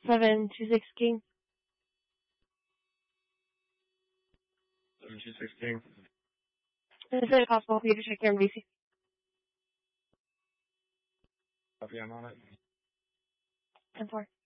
726 King. 726 King. Is it possible for you to check your NBC? Copy, I'm on it. 10-4.